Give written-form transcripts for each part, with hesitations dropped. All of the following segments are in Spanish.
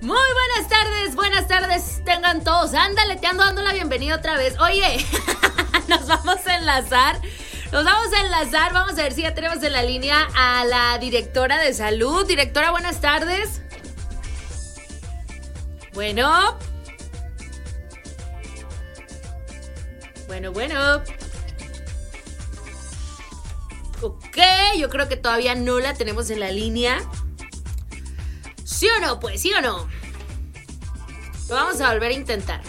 Muy buenas tardes, tengan todos. Ándale, te ando dando la bienvenida otra vez. Oye, nos vamos a enlazar, vamos a ver si ya tenemos en la línea a la directora de salud. Directora, buenas tardes. Bueno. Ok, yo creo que todavía no la tenemos en la línea. ¿Sí o no? Pues, ¿sí o no? Lo vamos a volver a intentar.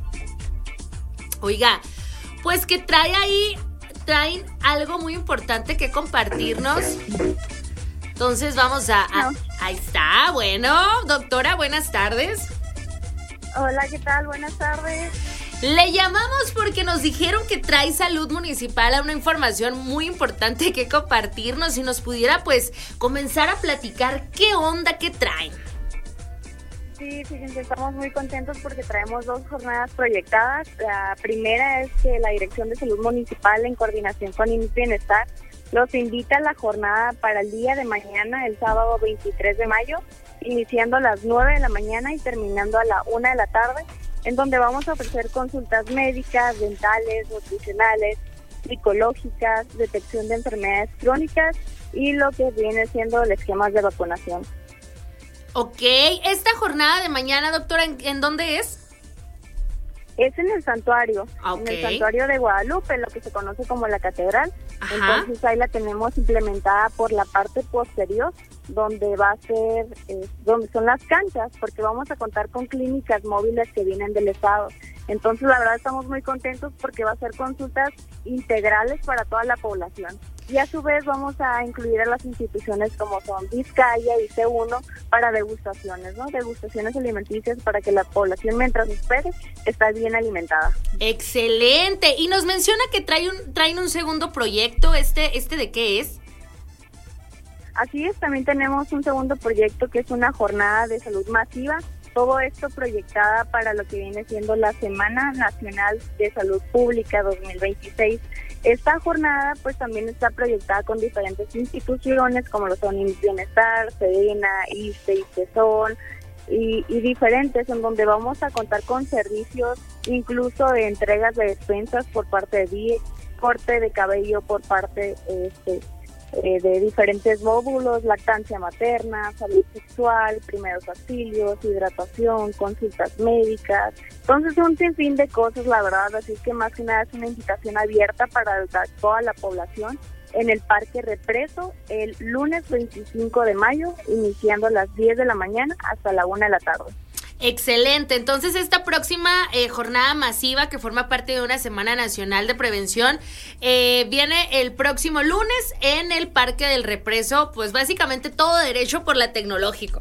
Oiga, pues que traen algo muy importante que compartirnos. Entonces vamos a... Ahí está, bueno, doctora, buenas tardes. Hola, ¿qué tal? Buenas tardes. Le llamamos porque nos dijeron que trae Salud Municipal a una información muy importante que compartirnos. Si nos pudiera, pues, comenzar a platicar qué onda, qué traen. Sí, fíjense, estamos muy contentos porque traemos 2 jornadas proyectadas. La primera es que la Dirección de Salud Municipal, en coordinación con IMSS Bienestar, los invita a la jornada para el día de mañana, el sábado 23 de mayo, iniciando a las 9 de la mañana y terminando a la 1 de la tarde, en donde vamos a ofrecer consultas médicas, dentales, nutricionales, psicológicas, detección de enfermedades crónicas y lo que viene siendo el esquema de vacunación. Ok, esta jornada de mañana, doctora, ¿en dónde es? Es en el santuario, Okay. En el santuario de Guadalupe, lo que se conoce como la catedral. Ajá. Entonces ahí la tenemos implementada por la parte posterior, donde va a ser, donde son las canchas, porque vamos a contar con clínicas móviles que vienen del estado. Entonces la verdad estamos muy contentos porque va a ser consultas integrales para toda la población. Y a su vez vamos a incluir a las instituciones como son Vizcaya y C1 para degustaciones, ¿no? Degustaciones alimenticias para que la población, mientras espere, esté bien alimentada. Excelente. Y nos menciona que traen un segundo proyecto. ¿Este de qué es? Así es, también tenemos un segundo proyecto que es una jornada de salud masiva. Todo esto proyectada para lo que viene siendo la Semana Nacional de Salud Pública 2026. Esta jornada pues también está proyectada con diferentes instituciones como lo son IMSS Bienestar, Sedena, ISSSTE, ISTESON y diferentes, en donde vamos a contar con servicios incluso de entregas de despensas por parte de DIE, corte de cabello por parte de diferentes módulos, lactancia materna, salud sexual, primeros auxilios, hidratación, consultas médicas. Entonces un sinfín de cosas, la verdad, así que más que nada es una invitación abierta para toda la población en el Parque Represo el lunes 25 de mayo, iniciando a las 10 de la mañana hasta la 1 de la tarde. Excelente, entonces esta próxima jornada masiva que forma parte de una Semana Nacional de Prevención viene el próximo lunes en el Parque del Represo, pues básicamente todo derecho por la Tecnológico.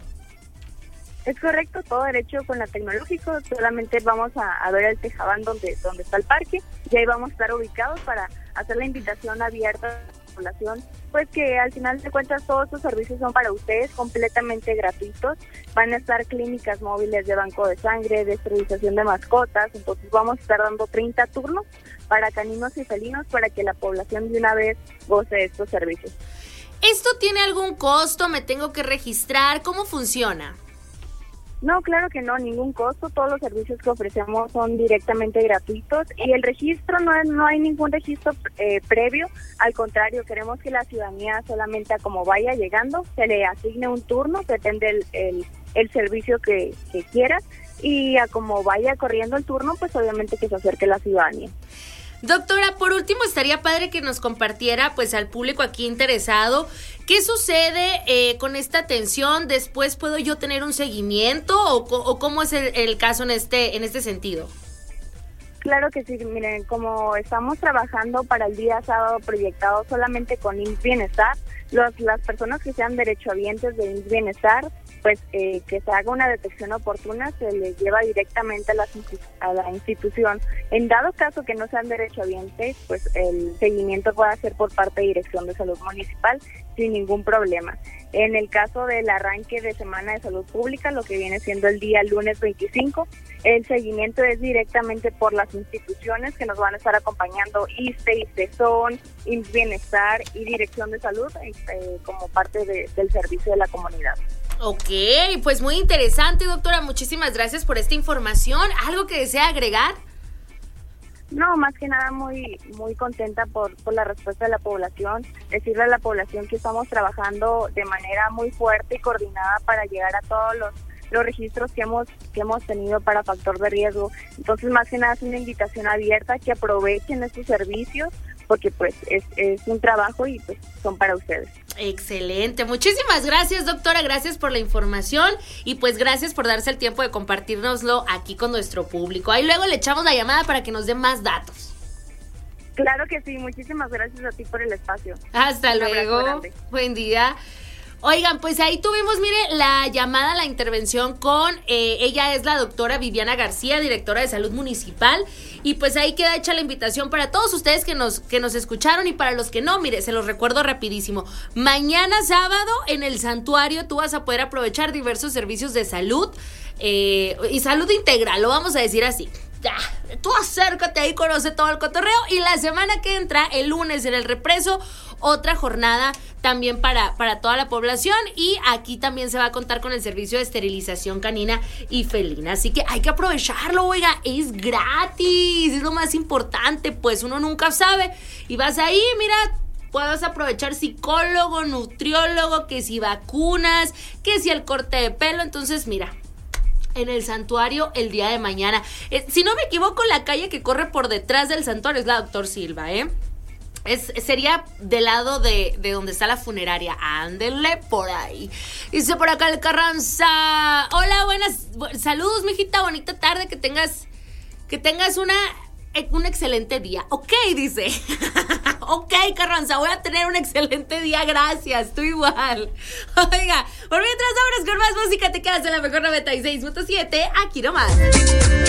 Es correcto, todo derecho con la Tecnológico, solamente vamos a ver el tejabán donde está el parque y ahí vamos a estar ubicados para hacer la invitación abierta a la población, pues que al final de cuentas todos estos servicios son para ustedes completamente gratuitos. Van a estar clínicas móviles de banco de sangre, de esterilización de mascotas, entonces vamos a estar dando 30 turnos para caninos y felinos para que la población de una vez goce de estos servicios. ¿Esto tiene algún costo? ¿Me tengo que registrar? ¿Cómo funciona? No, claro que no, ningún costo. Todos los servicios que ofrecemos son directamente gratuitos y el registro no hay ningún registro previo. Al contrario, queremos que la ciudadanía solamente a como vaya llegando se le asigne un turno, depende el servicio que quiera, y a como vaya corriendo el turno, pues obviamente que se acerque la ciudadanía. Doctora, por último, estaría padre que nos compartiera pues al público aquí interesado qué sucede con esta atención. ¿Después puedo yo tener un seguimiento o cómo es el caso en este sentido? Claro que sí, miren, como estamos trabajando para el día sábado proyectado solamente con IMSS Bienestar, las personas que sean derechohabientes de IMSS Bienestar, pues que se haga una detección oportuna, se les lleva directamente a la institución. En dado caso que no sean derechohabientes, pues el seguimiento puede ser por parte de Dirección de Salud Municipal sin ningún problema. En el caso del arranque de Semana de Salud Pública, lo que viene siendo el día lunes 25, el seguimiento es directamente por las instituciones que nos van a estar acompañando, ISSSTE, ISTESON, IMSS Bienestar y Dirección de Salud como parte del servicio de la comunidad. Ok, pues muy interesante, doctora. Muchísimas gracias por esta información. ¿Algo que desea agregar? No, más que nada muy contenta por la respuesta de la población. Decirle a la población que estamos trabajando de manera muy fuerte y coordinada para llegar a todos los registros que hemos tenido para factor de riesgo. Entonces, más que nada es una invitación abierta que aprovechen estos servicios, porque pues es un trabajo y pues son para ustedes. Excelente, muchísimas gracias, doctora, gracias por la información y pues gracias por darse el tiempo de compartirnoslo aquí con nuestro público. Ahí luego le echamos la llamada para que nos dé más datos. Claro que sí, muchísimas gracias a ti por el espacio. Hasta luego, buen día. Oigan, pues ahí tuvimos, mire, la llamada, la intervención con, ella es la doctora Viviana García, directora de Salud Municipal, y pues ahí queda hecha la invitación para todos ustedes que nos escucharon y para los que no, mire, se los recuerdo rapidísimo. Mañana sábado en el santuario tú vas a poder aprovechar diversos servicios de salud y salud integral, lo vamos a decir así. Ya, tú acércate ahí, conoce todo el cotorreo y la semana que entra, el lunes en el Represo, otra jornada también para toda la población y aquí también se va a contar con el servicio de esterilización canina y felina, así que hay que aprovecharlo, oiga, es gratis, es lo más importante, pues uno nunca sabe y vas ahí, mira, puedes aprovechar psicólogo, nutriólogo, que si vacunas, que si el corte de pelo, entonces mira, en el santuario el día de mañana. Si no me equivoco, la calle que corre por detrás del santuario es la Doctor Silva, sería del lado de donde está la funeraria. Ándenle por ahí. Dice por acá el Carranza. Hola, saludos, mijita, bonita tarde, que tengas un excelente día. Ok, dice. Ok, Carranza, voy a tener un excelente día, gracias, tú igual. Oiga, por mientras vámonos con más música, te quedas en la mejor 96.7, aquí nomás.